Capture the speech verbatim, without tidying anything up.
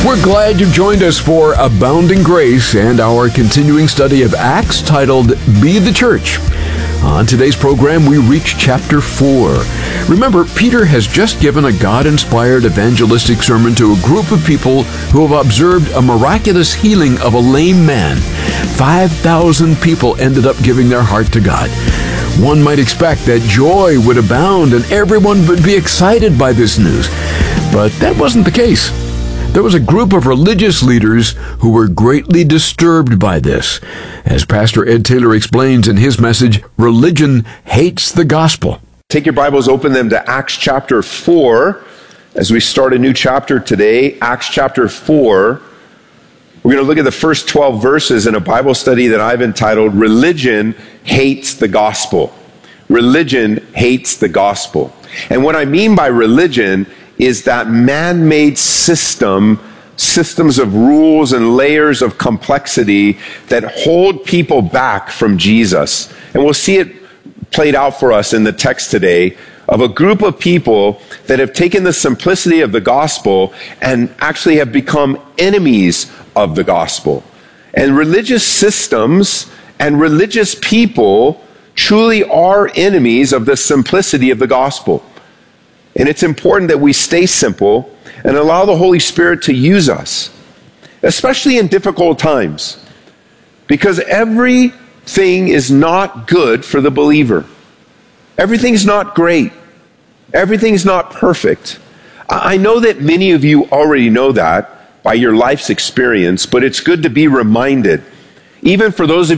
We're glad you joined us for Abounding Grace and our continuing study of Acts titled Be the Church. On today's program, we reach chapter four. Remember, Peter has just given a God-inspired evangelistic sermon to a group of people who have observed a miraculous healing of a lame man. five thousand people ended up giving their heart to God. One might expect that joy would abound and everyone would be excited by this news. But that wasn't the case. There was a group of religious leaders who were greatly disturbed by this. As Pastor Ed Taylor explains in his message, religion hates the gospel. Take your Bibles, open them to Acts chapter four. As we start a new chapter today, Acts chapter four, we're going to look at the first twelve verses in a Bible study that I've entitled, Religion Hates the Gospel. Religion hates the gospel. And what I mean by religion is that man-made system, systems of rules and layers of complexity that hold people back from Jesus. And we'll see it played out for us in the text today of a group of people that have taken the simplicity of the gospel and actually have become enemies of the gospel. And religious systems and religious people truly are enemies of the simplicity of the gospel. And it's important that we stay simple and allow the Holy Spirit to use us, especially in difficult times, because everything is not good for the believer. Everything's not great. Everything's not perfect. I know that many of you already know that by your life's experience, but it's good to be reminded, even for those of